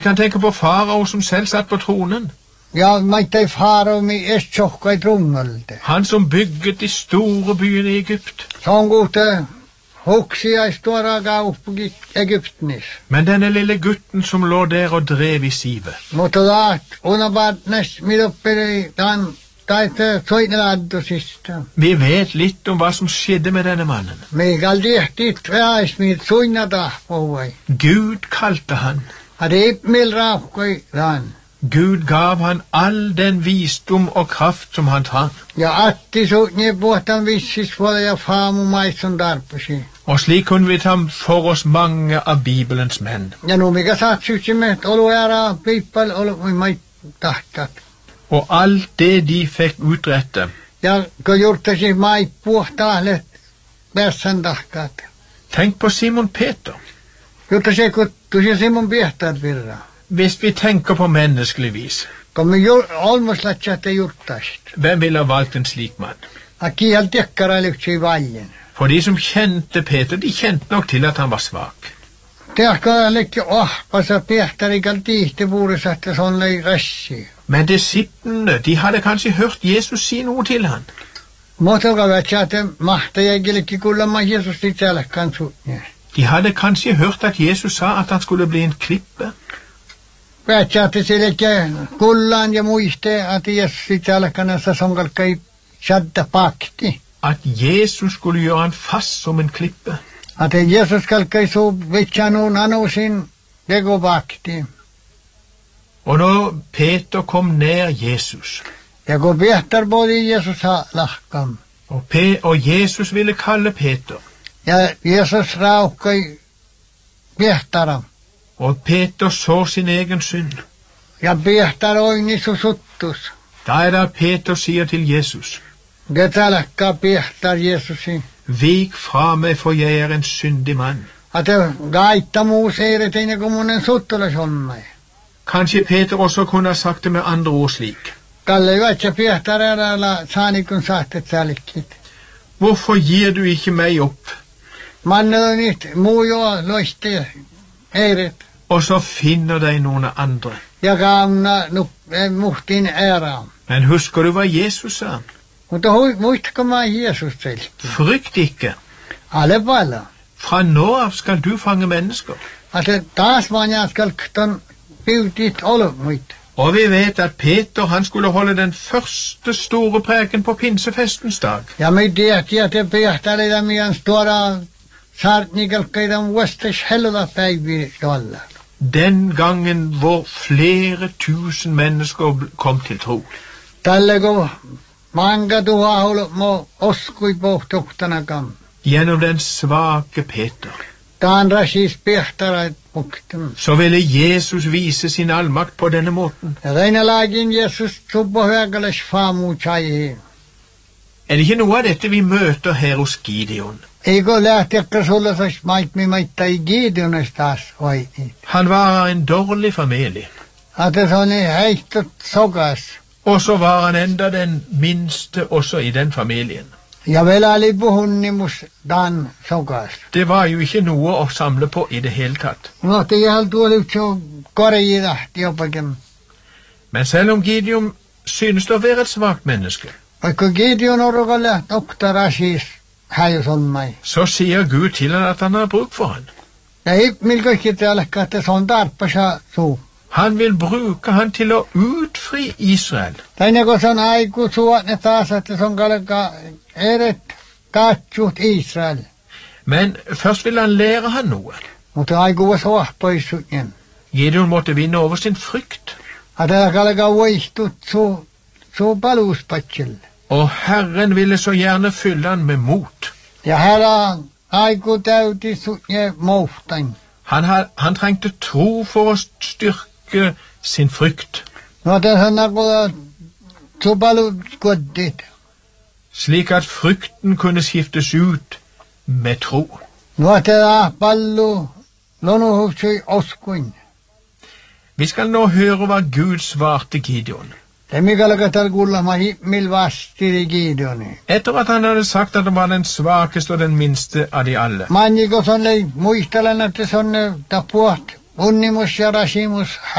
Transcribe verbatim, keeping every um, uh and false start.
kan tenke på farao som selv satt på tronen. Ja, meitä farao mi estsohkai trungalte. Han som bygget de store byene i Egypt. Sånn gode hoksia i stora gauppi Egyptnis. Men denne lille gutten som lå der og drev i sivet. Mutta daat unabartnes midopperi dan taite soineladdosista. Vi vet litt om hva som skjedde med denne mannen. Meigal dihtit veais mit suinada povai. Gud kalte han. Hade ipmil raukoi dan. Gud gav han all den visdom og kraft som han trang. Ja atti suutnie puhtan vissis vuoda ja faamu maitsun darpusi. Og slik kunne vi ta for oss mange av Bibelens menn. Ja nu mikä satsuksimme, olu ära piippal, olu mait tahtat. Og alt det de fikk utrette. Ja kun juurtasi mai puhtahlet perssan tahkat. Tenk på Simon Peter. Juurtasi kun tusi Simon Piehtaat virra. Hvis vi tenker på menneskelig vis, Kun me olmoslatsat ei juurtast. hvem ville ha valgt en slik mann? Aki hal tekkarailykси valjen. For de som kjente Peter, de kjente nok til at han var svak. Tekkarailykki ohpasa Piehtarikal tihti puurisat ja sonlei rassi. Men disiplene, de hadde kanskje hørt Jesus si noe til han. Motoka vatsate mahtajagilekki kuulemma Jeesus itselekkaan suutnie. De hadde kanskje hørt at Jesus sa at han skulle bli en klippe. Vatsate silekki kullaan ja muiste, at Jeesus itselekkaanassa sonkalkai shadda pakti. At Jesus skulle gjøre han fast som en klippe. At Jeesus kalkai suu vitsanuun anusin dego pakti. Og når Peter kom nær Jesus, Ja kun Piehtar bodi Jeesus ha lahkam. og, Pe og Jesus ville kalle Peter, Ja Jeesus raukkai Piehtaram. og Peter så sin egen synd, Ja Piehtar oini susuttus. da er det Peter sier til Jesus, Getalakka Piehtar Jeesusin. vik fra meg, for jeg er en syndig mann. At gaita muu seireteine kommunen suttulas onnai. Kanskje Peter også kunne ha sagt det med andre ord slik. Kalle juotsa Piehtar eräällä saanikun saattet sälikkit. Hvorfor gir du ikke meg opp? Mannella nyt muu jo loiste eiret. Og så finner deg noen andre. Ja kaamna muhtin ära. Men husker du hva Jesus sa? Mutta muistako mä Jeesus selki? Frykt ikke. Alle pala. Fra nå av skal du fange mennesker. At taas vaan jaskalkton piutit olmuit. Og vi vet at Peter, han skulle holde den første store preken på pinsefestens dag. Ja me tiedätti, että Piehtarilla mian stora saartnikalkkaidan vuostas helva päivi tuolla. Den gangen hvor flere tusen mennesker kom til tro. Tälle kun manga tuhaulu mo oskui pohtohtanakan. Gjennom den svake Peter. Taan rasis Piehtarait muktum. Så ville Jesus vise sin allmakt på denne måten. Ja reina lagin Jesus subbo hyökalas faamu chaihin. Er det ikke noe av dette vi møter her hos Gideon? Eikö lähtiäkkä sulla sais maitmi maittai Gideonas taas vai? Han var en dårlig familie. Että se on heittot sokas. Og så var han enda den minste også i den familien. Ja vielä oli puhunnimus dan sokas. Det var jo ikke noe å samle på i det hele tatt. No te jääl tuoli ykså korji lähti jopakin. Men selv om Gideon synes å være et svagt menneske, Vaikka Gideon orroka lähti okta rasis häjus on mai. så sier Gud til han at han har bruk for han. Ja hippmil kaikki teälläkkä, että se on tarppasa suu. Han vil bruke han til å utfri Israel. Tänne kun se on aiku suotne taas, että se on kalka eret katsut Israel. Men først vil han lære han noe. Mutta aiku var soahpoissutjen. Gideon måtte vinne over sin frykt. Että kalka voihtut su, su paluuspatsil. Og Herren ville så gjerne fylle han med mot. Ja herra aiku täyti sutje mohtain. Han, had, han trengte tro for å styrke sin frykt, No te sanna kun su paluuskuddit. slik at frykten kunne skiftes ut med tro. No te da pallu lonuhuksui oskuin. Vi skal nå høre hva Gud svarte Gideon. Te mikalka tal kuulemma himmil vastiri Gideoni. Etter at han hadde sagt at han var den svakeste og den minste av de alle. Manjiko sonne muistelen, että se on ta puht Unimus ja rasimus